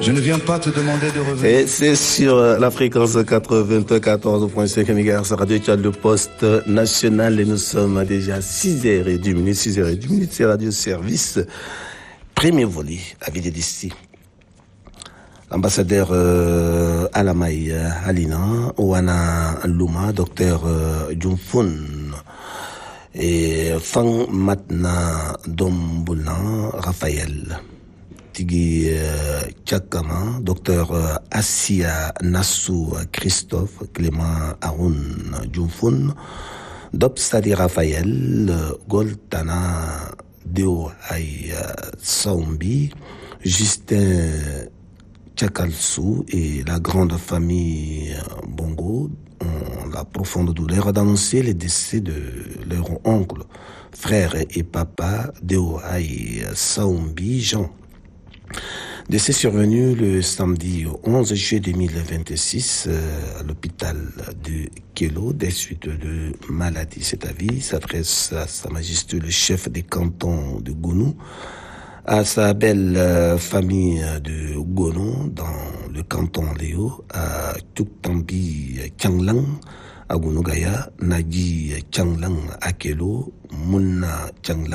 Je ne viens pas te demander de revenir. Et c'est sur la fréquence 94.5 MHz, Radio Tchad, le poste national, et nous sommes déjà 6h10, 6h10, c'est Radio Service. Premier volet, à Vidédisti. L'ambassadeur Alamaï Alina, Ouana Luma, docteur Djumfun, et Fang Matna Dombulan Raphaël. Tigui Tchakama, docteur Assia Nassou Christophe, Clément Aroun Djumfun, Dobstadi Raphaël, Goltana Deo Ay Saombi, Justin Tchakalsou et la grande famille Bongo ont la profonde douleur d'annoncer le décès de leur oncle, frère et papa Deo Ay Saombi Jean. Décès survenu le samedi 11 juillet 2026 à l'hôpital de Kélo des suites de maladie. Cet avis s'adresse à Sa Majesté le chef des cantons de Gounou, à sa belle famille de Gono dans le canton Léo, à Tuktambi Tchanglang, à Gounogaya, Nagi Tchanglang à Kélo, Mouna Tchanglang.